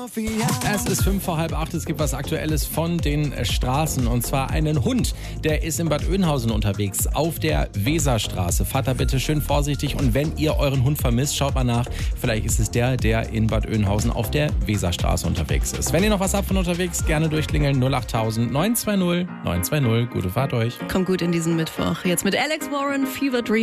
Es ist 7:45, es gibt was Aktuelles von den Straßen und zwar einen Hund, der ist in Bad Oeynhausen unterwegs auf der Weserstraße. Fahrt da bitte schön vorsichtig und wenn ihr euren Hund vermisst, schaut mal nach. Vielleicht ist es der in Bad Oeynhausen auf der Weserstraße unterwegs ist. Wenn ihr noch was habt von unterwegs, gerne durchklingeln 08000 920 920. Gute Fahrt euch. Kommt gut in diesen Mittwoch. Jetzt mit Alex Warren, Fever Dream.